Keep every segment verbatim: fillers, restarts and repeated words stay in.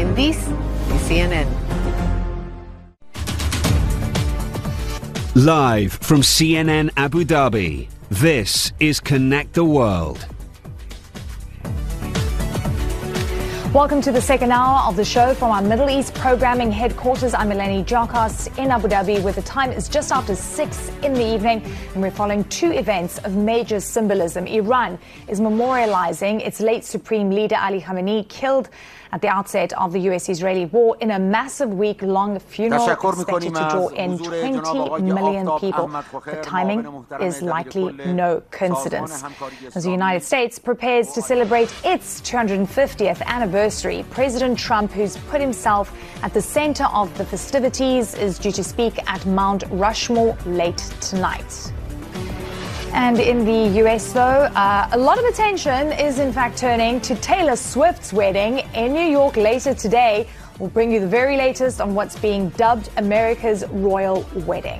en This y C N N. Live from C N N Abu Dhabi, this is Connect the World. Welcome to the second hour of the show from our Middle East programming headquarters. I'm Eleni Jarkas in Abu Dhabi, where the time is just after six in the evening, and we're following two events of major symbolism. Iran is memorializing its late Supreme Leader Ali Khamenei, killed at the outset of the U S-Israeli war, in a massive week-long funeral expected to draw in twenty million people. The timing is likely no coincidence. As the United States prepares to celebrate its two hundred fiftieth anniversary, President Trump, who's put himself at the center of the festivities, is due to speak at Mount Rushmore late tonight. And in the U S, though, uh, a lot of attention is in fact turning to Taylor Swift's wedding in New York later today. We'll bring you the very latest on what's being dubbed America's royal wedding.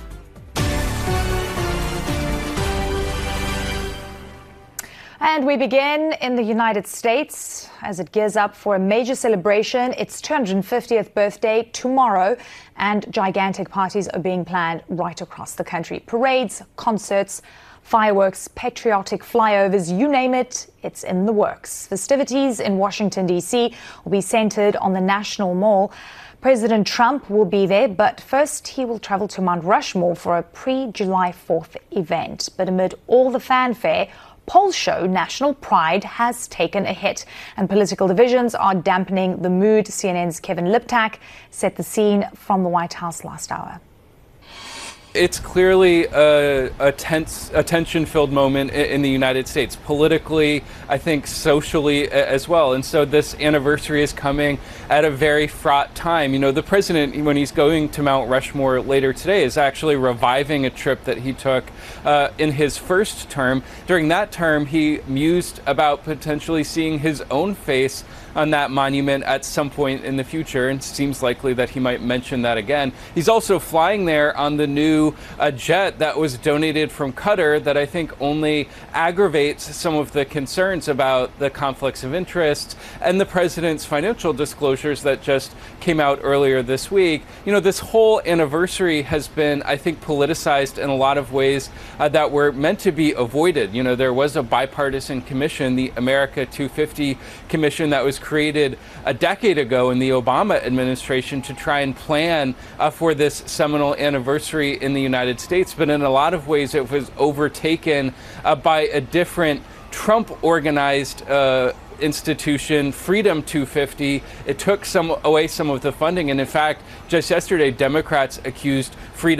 And we begin in the United States as it gears up for a major celebration. Its two hundred fiftieth birthday tomorrow, and gigantic parties are being planned right across the country. Parades, concerts, fireworks, patriotic flyovers, you name it, it's in the works. Festivities in Washington, D C will be centered on the National Mall. President Trump will be there, but first he will travel to Mount Rushmore for a pre-July fourth event. But amid all the fanfare, polls show national pride has taken a hit, and political divisions are dampening the mood. C N N's Kevin Liptak set the scene from the White House last hour. It's clearly a, a tense, a tension-filled moment in the United States, politically, I think socially as well. And so this anniversary is coming at a very fraught time. You know, the president, when he's going to Mount Rushmore later today, is actually reviving a trip that he took uh, in his first term. During that term, he mused about potentially seeing his own face on that monument at some point in the future, and it seems likely that he might mention that again. He's also flying there on the new uh, jet that was donated from Qatar, that I think only aggravates some of the concerns about the conflicts of interest and the president's financial disclosures that just came out earlier this week. You know, this whole anniversary has been, I think, politicized in a lot of ways uh, that were meant to be avoided. You know, there was a bipartisan commission, the America two fifty Commission, that was created a decade ago in the Obama administration to try and plan uh, for this seminal anniversary in the United States. But in a lot of ways, it was overtaken uh, by a different Trump-organized uh, institution, Freedom two fifty. It took some away some of the funding. And in fact, just yesterday, Democrats accused Freedom